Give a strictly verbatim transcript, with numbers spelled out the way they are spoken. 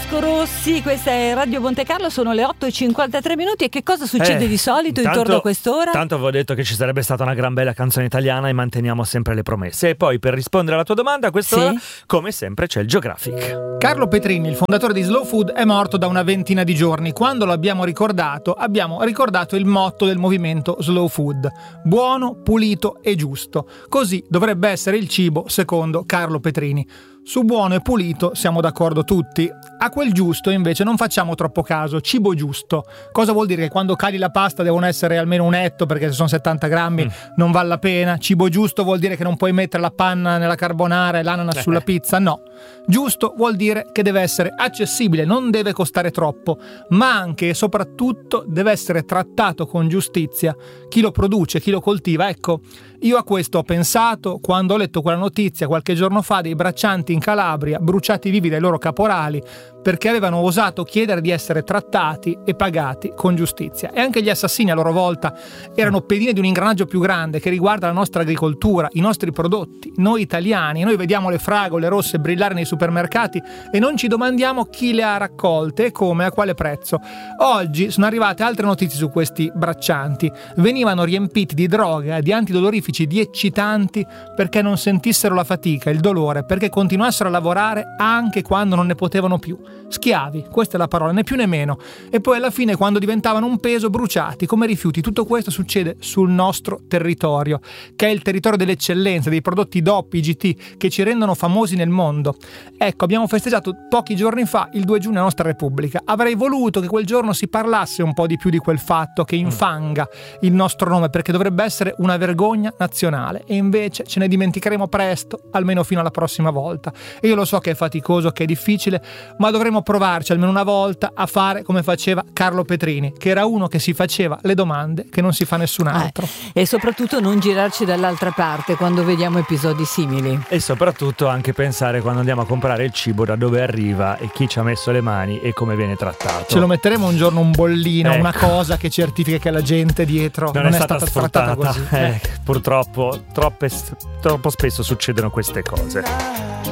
Vasco Rossi, questa è Radio Monte Carlo, sono le otto e cinquantatré minuti. E che cosa succede eh, di solito intanto, intorno a quest'ora? Tanto avevo detto che ci sarebbe stata una gran bella canzone italiana e manteniamo sempre le promesse. E poi, per rispondere alla tua domanda, a quest'ora, sì, come sempre c'è il Geographic. Carlo Petrini, il fondatore di Slow Food, è morto da una ventina di giorni. Quando lo abbiamo ricordato, abbiamo ricordato il motto del movimento Slow Food: buono, pulito e giusto. Così dovrebbe essere il cibo secondo Carlo Petrini. Su buono e pulito siamo d'accordo tutti. A quel giusto invece non facciamo troppo caso. Cibo giusto. Cosa vuol dire? Che quando cali la pasta devono essere almeno un etto, perché se sono settanta grammi mm. non vale la pena. Cibo giusto vuol dire che non puoi mettere la panna nella carbonara e l'ananas sulla pizza. No. Giusto vuol dire che deve essere accessibile, non deve costare troppo, ma anche e soprattutto deve essere trattato con giustizia. Chi lo produce, chi lo coltiva. Ecco, io a questo ho pensato quando ho letto quella notizia qualche giorno fa dei braccianti in Calabria bruciati vivi dai loro caporali perché avevano osato chiedere di essere trattati e pagati con giustizia. E anche gli assassini a loro volta erano pedine di un ingranaggio più grande che riguarda la nostra agricoltura, i nostri prodotti, noi italiani. Noi vediamo le fragole rosse brillare nei supermercati e non ci domandiamo chi le ha raccolte e come, a quale prezzo. Oggi sono arrivate altre notizie su questi braccianti. Venivano riempiti di droga, di antidolorifici, di eccitanti perché non sentissero la fatica, il dolore, perché continuassero a lavorare anche quando non ne potevano più. Schiavi, questa è la parola, né più né meno. E poi alla fine, quando diventavano un peso, bruciati come rifiuti. Tutto questo succede sul nostro territorio, che è il territorio dell'eccellenza, dei prodotti D O P, I G T, che ci rendono famosi nel mondo. Ecco, abbiamo festeggiato pochi giorni fa, il due giugno, la nostra Repubblica. Avrei voluto che quel giorno si parlasse un po' di più di quel fatto che infanga il nostro nome, perché dovrebbe essere una vergogna nazionale. E invece ce ne dimenticheremo presto, almeno fino alla prossima volta. E io lo so che è faticoso, che è difficile, ma dovremmo provarci almeno una volta a fare come faceva Carlo Petrini, che era uno che si faceva le domande che non si fa nessun altro. Eh, e soprattutto non girarci dall'altra parte quando vediamo episodi simili. E soprattutto anche pensare, quando andiamo a comprare il cibo, da dove arriva e chi ci ha messo le mani e come viene trattato. Ce lo metteremo un giorno un bollino, ecco, una cosa che certifica che la gente dietro non, non è, è stata, stata trattata così. Eh, purtroppo troppe, troppo spesso succedono queste cose.